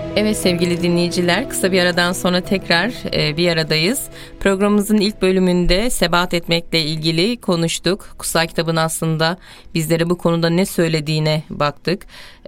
Evet sevgili dinleyiciler, kısa bir aradan sonra tekrar bir aradayız. Programımızın ilk bölümünde sebat etmekle ilgili konuştuk. Kutsal kitabın aslında bizlere bu konuda ne söylediğine baktık.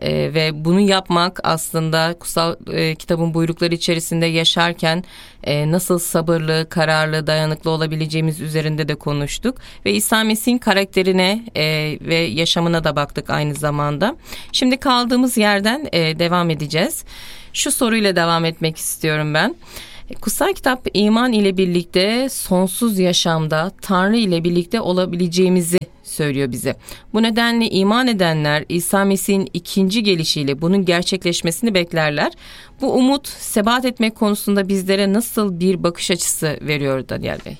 Ve bunu yapmak aslında kutsal kitabın buyrukları içerisinde yaşarken nasıl sabırlı, kararlı, dayanıklı olabileceğimiz üzerinde de konuştuk. Ve İsa Mesih'in karakterine ve yaşamına da baktık aynı zamanda. Şimdi kaldığımız yerden devam edeceğiz. Şu soruyla devam etmek istiyorum ben. Kutsal kitap iman ile birlikte sonsuz yaşamda Tanrı ile birlikte olabileceğimizi söylüyor bize. Bu nedenle iman edenler İsa Mesih'in ikinci gelişiyle bunun gerçekleşmesini beklerler. Bu umut sebat etmek konusunda bizlere nasıl bir bakış açısı veriyor Daniel Bey?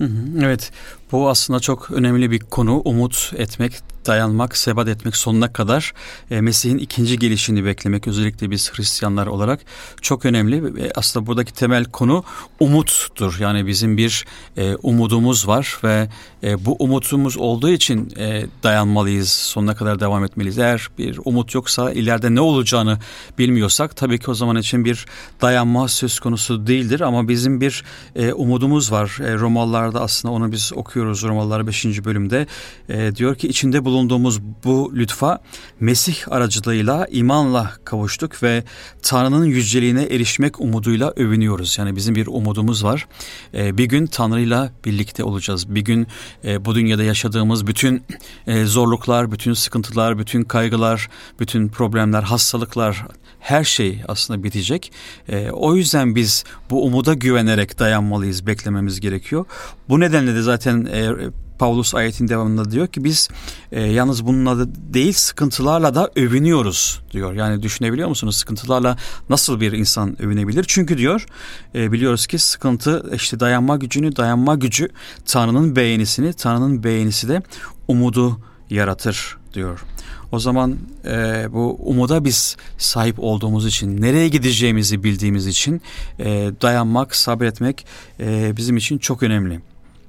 Evet, bu aslında çok önemli bir konu. Umut etmek, dayanmak, sebat etmek sonuna kadar Mesih'in ikinci gelişini beklemek, özellikle biz Hristiyanlar olarak çok önemli. Aslında buradaki temel konu umuttur. Yani bizim bir umudumuz var ve bu umutumuz olduğu için dayanmalıyız, sonuna kadar devam etmeliyiz. Eğer bir umut yoksa, ileride ne olacağını bilmiyorsak tabii ki o zaman için bir dayanma söz konusu değildir. Ama bizim bir umudumuz var. Romalılarda aslında onu biz okuyoruz, Romalılar 5. bölümde. Diyor ki içinde bulunduğumuz bu lütfa Mesih aracılığıyla imanla kavuştuk ve Tanrı'nın yüceliğine erişmek umuduyla övünüyoruz. Yani bizim bir umudumuz var. Bir gün Tanrı'yla birlikte olacağız. Bir gün bu dünyada yaşadığımız bütün zorluklar, bütün sıkıntılar, bütün kaygılar, bütün problemler, hastalıklar, her şey aslında bitecek. O yüzden biz bu umuda güvenerek dayanmalıyız, beklememiz gerekiyor. Bu nedenle de zaten Pavlus ayetin devamında diyor ki biz yalnız bununla da değil sıkıntılarla da övünüyoruz diyor. Yani düşünebiliyor musunuz sıkıntılarla nasıl bir insan övünebilir? Çünkü diyor biliyoruz ki sıkıntı işte dayanma gücü Tanrı'nın beğenisini, Tanrı'nın beğenisi de umudu yaratır diyor. O zaman bu umuda biz sahip olduğumuz için, nereye gideceğimizi bildiğimiz için dayanmak, sabretmek bizim için çok önemli.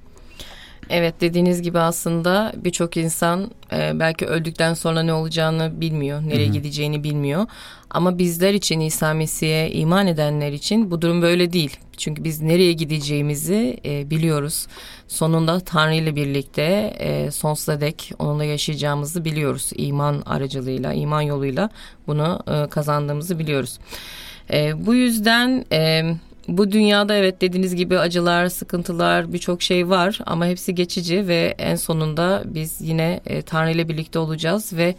Evet, dediğiniz gibi aslında birçok insan belki öldükten sonra ne olacağını bilmiyor, nereye gideceğini bilmiyor. Ama bizler için, İsa Mesih'e iman edenler için bu durum böyle değil. Çünkü biz nereye gideceğimizi biliyoruz. Sonunda Tanrı ile birlikte sonsuza dek onunla yaşayacağımızı biliyoruz. İman aracılığıyla, iman yoluyla bunu kazandığımızı biliyoruz. Bu yüzden bu dünyada evet dediğiniz gibi acılar, sıkıntılar, birçok şey var ama hepsi geçici ve en sonunda biz yine Tanrı ile birlikte olacağız ve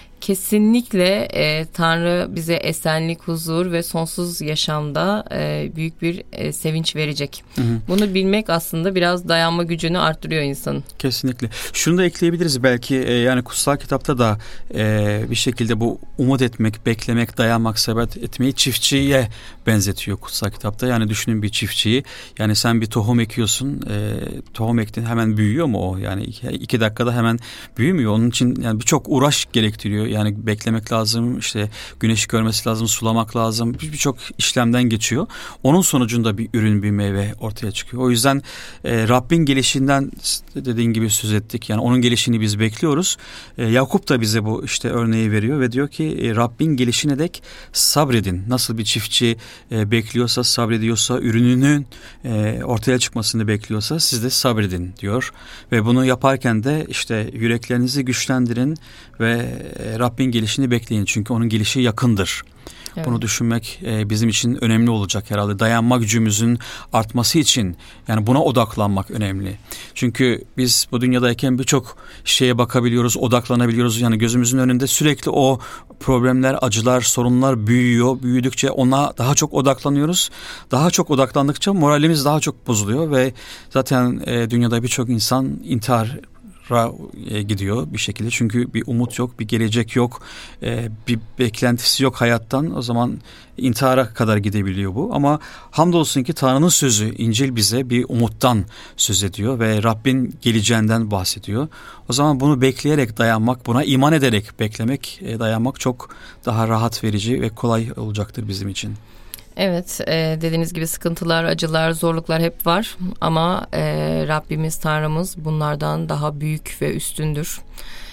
kesinlikle Tanrı bize esenlik, huzur ve sonsuz yaşamda büyük bir sevinç verecek. Bunu bilmek aslında biraz dayanma gücünü arttırıyor insanın. Kesinlikle. Şunu da ekleyebiliriz belki yani kutsal kitapta da bir şekilde bu umut etmek, beklemek, dayanmak, sebat etmeyi çiftçiye benzetiyor kutsal kitapta. Yani düşünün bir çiftçiyi. Yani sen bir tohum ekiyorsun. Tohum ektin hemen büyüyor mu o? Yani 2 dakikada hemen büyümüyor. Onun için yani birçok uğraş gerektiriyor. Yani beklemek lazım, işte güneşi görmesi lazım, sulamak lazım. Birçok işlemden geçiyor. Onun sonucunda bir ürün, bir meyve ortaya çıkıyor. O yüzden Rabbin gelişinden dediğin gibi söz ettik. Yani onun gelişini biz bekliyoruz. Yakup da bize bu işte örneği veriyor ve diyor ki Rabbin gelişine dek sabredin. Nasıl bir çiftçi bekliyorsa, sabrediyorsa, ürününün ortaya çıkmasını bekliyorsa siz de sabredin diyor. Ve bunu yaparken de işte yüreklerinizi güçlendirin ve Rabbin gelişini bekleyin. Çünkü onun gelişi yakındır. Evet. Bunu düşünmek bizim için önemli olacak herhalde. Dayanma gücümüzün artması için yani buna odaklanmak önemli. Çünkü biz bu dünyadayken birçok şeye bakabiliyoruz, odaklanabiliyoruz. Yani gözümüzün önünde sürekli o problemler, acılar, sorunlar büyüyor. Büyüdükçe ona daha çok odaklanıyoruz. Daha çok odaklandıkça moralimiz daha çok bozuluyor ve zaten dünyada birçok insan intihar gidiyor bir şekilde. Çünkü bir umut yok, bir gelecek yok, bir beklentisi yok hayattan. O zaman intihara kadar gidebiliyor bu. Ama hamdolsun ki Tanrı'nın sözü, İncil bize bir umuttan söz ediyor ve Rabbin geleceğinden bahsediyor. O zaman bunu bekleyerek dayanmak, buna iman ederek beklemek, dayanmak çok daha rahat verici ve kolay olacaktır bizim için. Evet, dediğiniz gibi sıkıntılar, acılar, zorluklar hep var ama Rabbimiz, Tanrımız bunlardan daha büyük ve üstündür.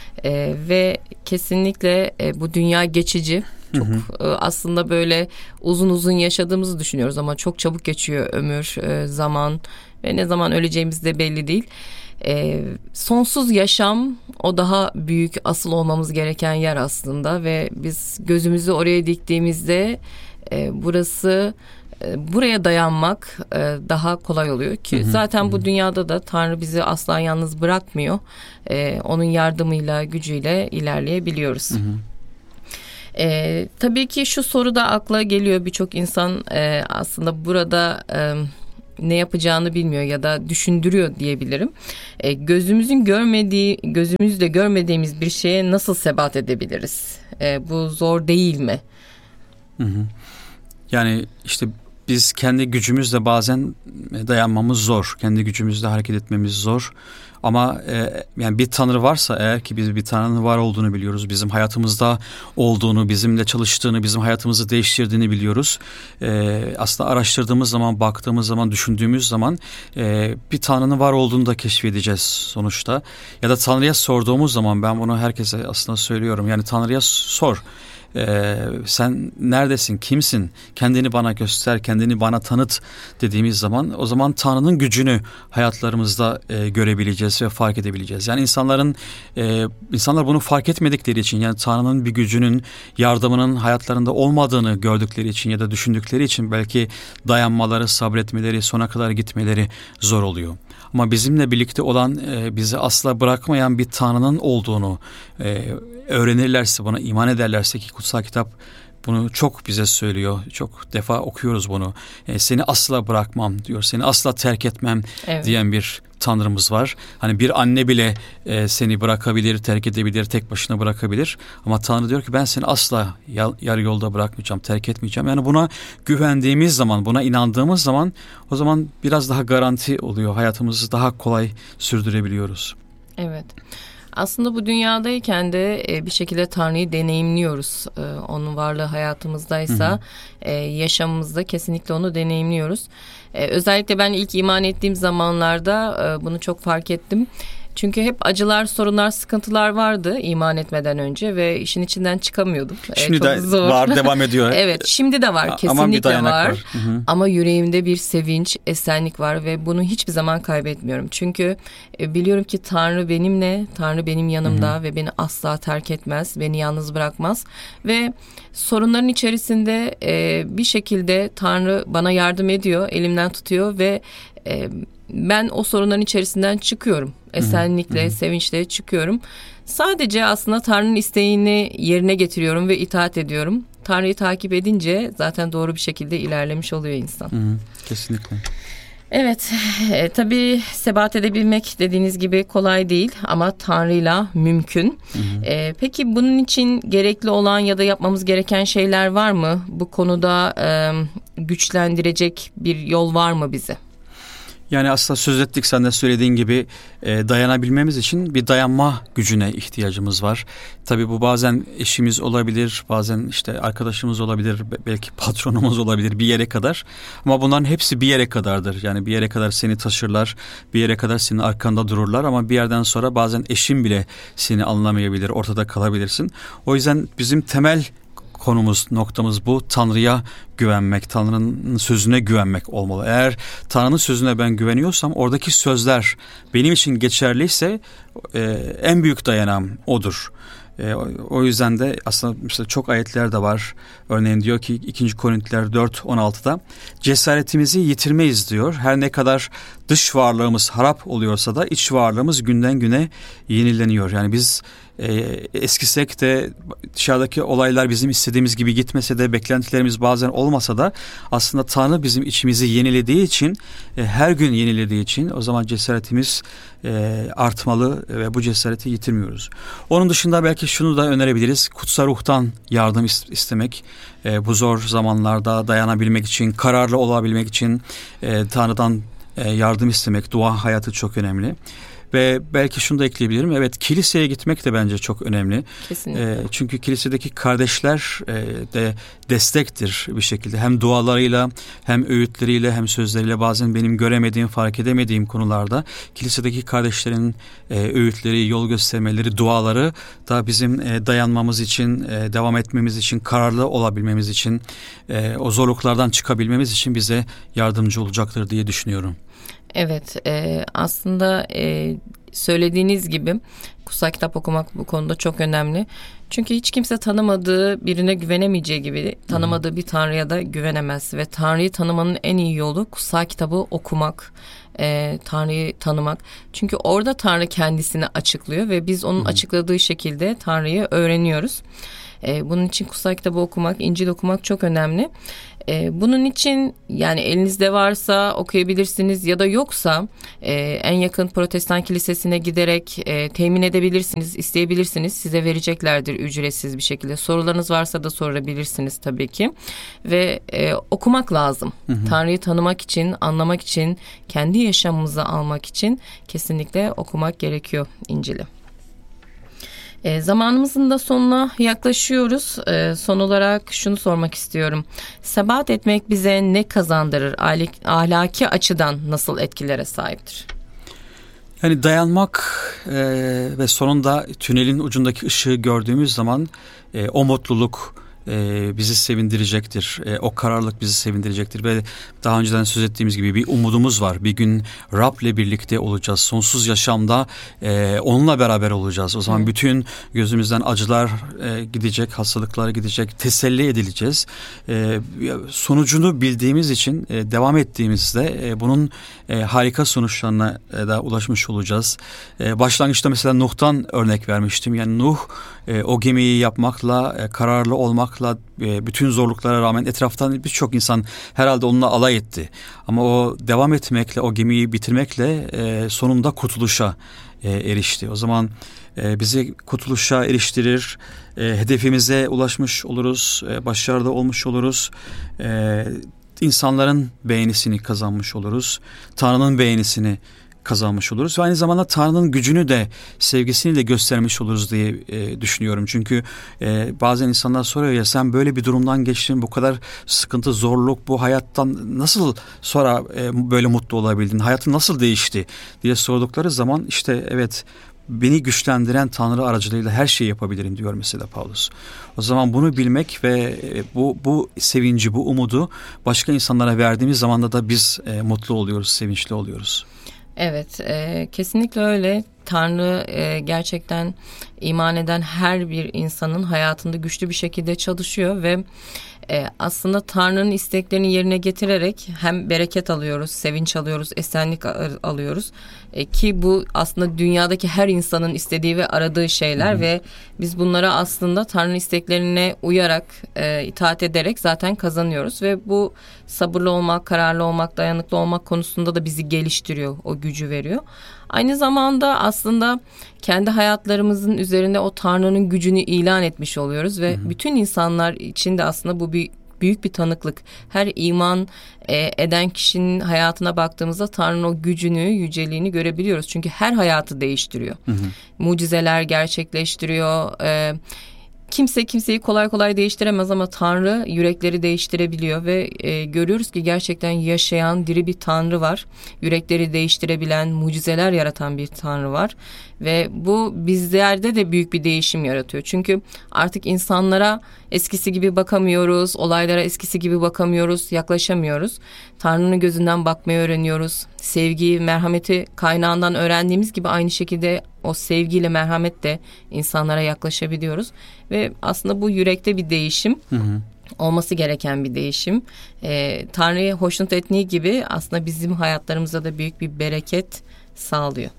Ve kesinlikle bu dünya geçici. Çok aslında böyle uzun uzun yaşadığımızı düşünüyoruz ama çok çabuk geçiyor ömür, zaman ve ne zaman öleceğimiz de belli değil. Sonsuz yaşam, o daha büyük, asıl olmamız gereken yer aslında ve biz gözümüzü oraya diktiğimizde buraya dayanmak daha kolay oluyor ki zaten bu dünyada da Tanrı bizi asla yalnız bırakmıyor. Onun yardımıyla, gücüyle ilerleyebiliyoruz. Tabii ki şu soru da akla geliyor, birçok insan aslında burada ne yapacağını bilmiyor ya da düşündürüyor diyebilirim. Gözümüzle görmediğimiz bir şeye nasıl sebat edebiliriz? Bu zor değil mi? Yani işte biz kendi gücümüzle bazen dayanmamız zor. Kendi gücümüzle hareket etmemiz zor. Ama yani bir Tanrı varsa eğer, ki biz bir Tanrı'nın var olduğunu biliyoruz. Bizim hayatımızda olduğunu, bizimle çalıştığını, bizim hayatımızı değiştirdiğini biliyoruz. Aslında araştırdığımız zaman, baktığımız zaman, düşündüğümüz zaman bir Tanrı'nın var olduğunu da keşfedeceğiz sonuçta. Ya da Tanrı'ya sorduğumuz zaman, ben bunu herkese aslında söylüyorum. Yani Tanrı'ya sor. Sen neredesin, kimsin, kendini bana göster, kendini bana tanıt dediğimiz zaman, o zaman Tanrı'nın gücünü hayatlarımızda görebileceğiz ve fark edebileceğiz. Yani insanlar bunu fark etmedikleri için, yani Tanrı'nın bir gücünün, yardımının hayatlarında olmadığını gördükleri için ya da düşündükleri için belki dayanmaları, sabretmeleri, sona kadar gitmeleri zor oluyor. Ama bizimle birlikte olan, bizi asla bırakmayan bir Tanrı'nın olduğunu öğrenirlerse, buna iman ederlerse, ki kutsal kitap bunu çok bize söylüyor. Çok defa okuyoruz bunu. Seni asla bırakmam diyor. Seni asla terk etmem diyen bir Tanrımız var. Hani bir anne bile seni bırakabilir, terk edebilir, tek başına bırakabilir. Ama Tanrı diyor ki ben seni asla yarı yolda bırakmayacağım, terk etmeyeceğim. Yani buna güvendiğimiz zaman, buna inandığımız zaman, o zaman biraz daha garanti oluyor. Hayatımızı daha kolay sürdürebiliyoruz. Evet. Aslında bu dünyadayken de bir şekilde Tanrı'yı deneyimliyoruz. Onun varlığı hayatımızdaysa yaşamımızda kesinlikle onu deneyimliyoruz. Özellikle ben ilk iman ettiğim zamanlarda bunu çok fark ettim. Çünkü hep acılar, sorunlar, sıkıntılar vardı iman etmeden önce ve işin içinden çıkamıyordum. Şimdi çok de zor. var, devam ediyor. Evet, şimdi de var, kesinlikle var. Ama yüreğimde bir sevinç, esenlik var ve bunu hiçbir zaman kaybetmiyorum. Çünkü biliyorum ki Tanrı benimle, Tanrı benim yanımda ve beni asla terk etmez, beni yalnız bırakmaz. Ve sorunların içerisinde bir şekilde Tanrı bana yardım ediyor, elimden tutuyor ve ben o sorunların içerisinden çıkıyorum. Esenlikle, sevinçle çıkıyorum. Sadece aslında Tanrı'nın isteğini yerine getiriyorum ve itaat ediyorum. Tanrı'yı takip edince zaten doğru bir şekilde ilerlemiş oluyor insan. Kesinlikle. Evet, tabii sebat edebilmek dediğiniz gibi kolay değil ama Tanrı'yla mümkün. Peki bunun için gerekli olan ya da yapmamız gereken şeyler var mı? Bu konuda güçlendirecek bir yol var mı bize? Yani aslında söz ettik, sen de söylediğin gibi dayanabilmemiz için bir dayanma gücüne ihtiyacımız var. Tabii bu bazen eşimiz olabilir, bazen işte arkadaşımız olabilir, belki patronumuz olabilir bir yere kadar. Ama bunların hepsi bir yere kadardır. Yani bir yere kadar seni taşırlar, bir yere kadar senin arkanda dururlar ama bir yerden sonra bazen eşin bile seni anlamayabilir, ortada kalabilirsin. O yüzden bizim temel noktamız bu. Tanrı'ya güvenmek, Tanrı'nın sözüne güvenmek olmalı. Eğer Tanrı'nın sözüne ben güveniyorsam, oradaki sözler benim için geçerliyse en büyük dayanağım odur. O yüzden de aslında mesela çok ayetler de var. Örneğin diyor ki 2. Korintiler 4:16'da cesaretimizi yitirmeyiz diyor. Her ne kadar dış varlığımız harap oluyorsa da iç varlığımız günden güne yenileniyor. Yani biz eskisek de, dışarıdaki olaylar bizim istediğimiz gibi gitmese de, beklentilerimiz bazen olmasa da aslında Tanrı bizim içimizi yenilediği için, her gün yenilediği için o zaman cesaretimiz artmalı ve bu cesareti yitirmiyoruz. Onun dışında belki şunu da önerebiliriz. Kutsal ruhtan yardım istemek. Bu zor zamanlarda dayanabilmek için, kararlı olabilmek için Tanrı'dan yardım istemek, dua hayatı çok önemli. Ve belki şunu da ekleyebilirim. Evet, kiliseye gitmek de bence çok önemli. Kesinlikle. Çünkü kilisedeki kardeşler de destektir bir şekilde. Hem dualarıyla hem öğütleriyle hem sözleriyle bazen benim göremediğim, fark edemediğim konularda kilisedeki kardeşlerin öğütleri, yol göstermeleri, duaları da bizim dayanmamız için, devam etmemiz için, kararlı olabilmemiz için, o zorluklardan çıkabilmemiz için bize yardımcı olacaktır diye düşünüyorum. Evet, aslında söylediğiniz gibi kutsal kitap okumak bu konuda çok önemli. Çünkü hiç kimse tanımadığı birine güvenemeyeceği gibi tanımadığı bir Tanrı'ya da güvenemez. Ve Tanrı'yı tanımanın en iyi yolu kutsal kitabı okumak, Tanrı'yı tanımak. Çünkü orada Tanrı kendisini açıklıyor ve biz onun açıkladığı şekilde Tanrı'yı öğreniyoruz. Bunun için kutsal kitabı okumak, İncil okumak çok önemli. Bunun için yani elinizde varsa okuyabilirsiniz ya da yoksa en yakın Protestan kilisesine giderek temin edebilirsiniz, isteyebilirsiniz. Size vereceklerdir ücretsiz bir şekilde. Sorularınız varsa da sorabilirsiniz tabii ki. Ve okumak lazım. Tanrı'yı tanımak için, anlamak için, kendi yaşamımıza almak için kesinlikle okumak gerekiyor İncil'i. Zamanımızın da sonuna yaklaşıyoruz. Son olarak şunu sormak istiyorum. Sebat etmek bize ne kazandırır? Ahlaki açıdan nasıl etkilere sahiptir? Yani dayanmak ve sonunda tünelin ucundaki ışığı gördüğümüz zaman o mutluluk bizi sevindirecektir. O kararlılık bizi sevindirecektir ve daha önceden söz ettiğimiz gibi bir umudumuz var. Bir gün Rab'le birlikte olacağız. Sonsuz yaşamda onunla beraber olacağız. O zaman bütün gözümüzden acılar gidecek, hastalıklar gidecek, teselli edileceğiz. Sonucunu bildiğimiz için devam ettiğimizde bunun harika sonuçlarına da ulaşmış olacağız. Başlangıçta mesela Nuh'tan örnek vermiştim. Yani Nuh o gemiyi yapmakla, kararlı olmakla, bütün zorluklara rağmen etraftan birçok insan herhalde onunla alay etti. Ama o devam etmekle, o gemiyi bitirmekle sonunda kurtuluşa erişti. O zaman bizi kurtuluşa eriştirir, hedefimize ulaşmış oluruz, başarıda olmuş oluruz. İnsanların beğenisini kazanmış oluruz. Tanrı'nın beğenisini kazanmış oluruz ve aynı zamanda Tanrı'nın gücünü de, sevgisini de göstermiş oluruz diye düşünüyorum. Çünkü bazen insanlar soruyor ya, sen böyle bir durumdan geçtin, bu kadar sıkıntı, zorluk, bu hayattan nasıl sonra böyle mutlu olabildin, hayatın nasıl değişti diye sordukları zaman işte evet, beni güçlendiren Tanrı aracılığıyla her şeyi yapabilirim diyor mesela Pavlus. O zaman bunu bilmek ve bu sevinci, bu umudu başka insanlara verdiğimiz zaman da biz mutlu oluyoruz, sevinçli oluyoruz. Evet, kesinlikle öyle. Tanrı gerçekten iman eden her bir insanın hayatında güçlü bir şekilde çalışıyor ve aslında Tanrı'nın isteklerini yerine getirerek hem bereket alıyoruz, sevinç alıyoruz, esenlik alıyoruz. Ki bu aslında dünyadaki her insanın istediği ve aradığı şeyler ve biz bunlara aslında Tanrı'nın isteklerine uyarak, itaat ederek zaten kazanıyoruz ve bu sabırlı olmak, kararlı olmak, dayanıklı olmak konusunda da bizi geliştiriyor, o gücü veriyor. Aynı zamanda aslında kendi hayatlarımızın üzerinde o Tanrı'nın gücünü ilan etmiş oluyoruz ve bütün insanlar için de aslında bu büyük bir tanıklık. Her iman eden kişinin hayatına baktığımızda Tanrı'nın o gücünü, yüceliğini görebiliyoruz. Çünkü her hayatı değiştiriyor. Mucizeler gerçekleştiriyor. Kimse kimseyi kolay kolay değiştiremez ama Tanrı yürekleri değiştirebiliyor ve görüyoruz ki gerçekten yaşayan diri bir Tanrı var. Yürekleri değiştirebilen, mucizeler yaratan bir Tanrı var ve bu bizlerde de büyük bir değişim yaratıyor. Çünkü artık insanlara eskisi gibi bakamıyoruz, olaylara eskisi gibi bakamıyoruz, yaklaşamıyoruz. Tanrı'nın gözünden bakmayı öğreniyoruz. Sevgiyi, merhameti kaynağından öğrendiğimiz gibi aynı şekilde o sevgiyle, merhamet de insanlara yaklaşabiliyoruz. Ve aslında bu yürekte bir değişim, olması gereken bir değişim. Tanrı'yı hoşnut ettiği gibi aslında bizim hayatlarımıza da büyük bir bereket sağlıyor.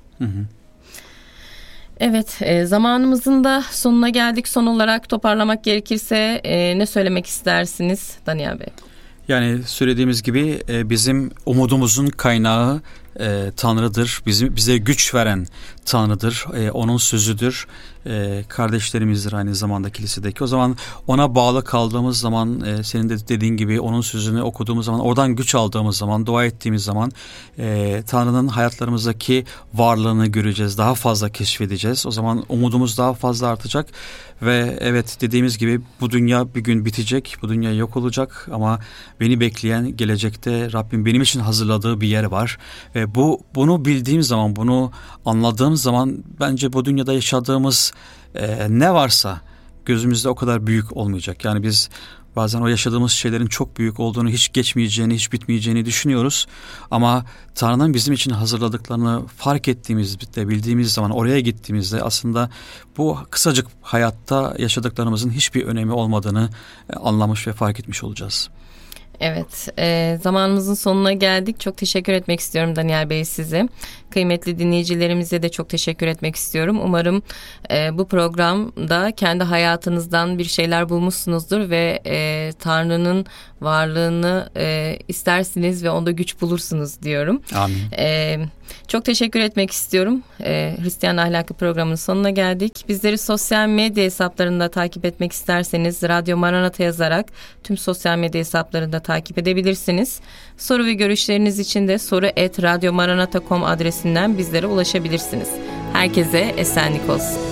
Evet, zamanımızın da sonuna geldik. Son olarak toparlamak gerekirse ne söylemek istersiniz Daniel Bey? Yani söylediğimiz gibi bizim umudumuzun kaynağı Tanrı'dır. Bize güç veren Tanrı'dır. Onun sözüdür. Kardeşlerimizdir aynı zamanda kilisedeki. O zaman ona bağlı kaldığımız zaman, senin de dediğin gibi onun sözünü okuduğumuz zaman, oradan güç aldığımız zaman, dua ettiğimiz zaman Tanrı'nın hayatlarımızdaki varlığını göreceğiz. Daha fazla keşfedeceğiz. O zaman umudumuz daha fazla artacak ve evet, dediğimiz gibi bu dünya bir gün bitecek. Bu dünya yok olacak ama beni bekleyen gelecekte Rabbim benim için hazırladığı bir yer var. Ve bunu bildiğim zaman, bunu anladığım zaman bence bu dünyada yaşadığımız ne varsa gözümüzde o kadar büyük olmayacak. Yani biz bazen o yaşadığımız şeylerin çok büyük olduğunu, hiç geçmeyeceğini, hiç bitmeyeceğini düşünüyoruz. Ama Tanrı'nın bizim için hazırladıklarını fark ettiğimizde, bildiğimiz zaman, oraya gittiğimizde aslında bu kısacık hayatta yaşadıklarımızın hiçbir önemi olmadığını anlamış ve fark etmiş olacağız. Evet, zamanımızın sonuna geldik. Çok teşekkür etmek istiyorum Daniel Bey size. Kıymetli dinleyicilerimize de çok teşekkür etmek istiyorum. Umarım bu programda kendi hayatınızdan bir şeyler bulmuşsunuzdur ve Tanrı'nın varlığını istersiniz ve onda güç bulursunuz diyorum. Amin. Çok teşekkür etmek istiyorum. Hristiyan Ahlakı programının sonuna geldik. Bizleri sosyal medya hesaplarında takip etmek isterseniz Radyo Maranata yazarak tüm sosyal medya hesaplarında takip edebilirsiniz. Soru ve görüşleriniz için de soru@radyomaranata.com adresinden bizlere ulaşabilirsiniz. Herkese esenlik olsun.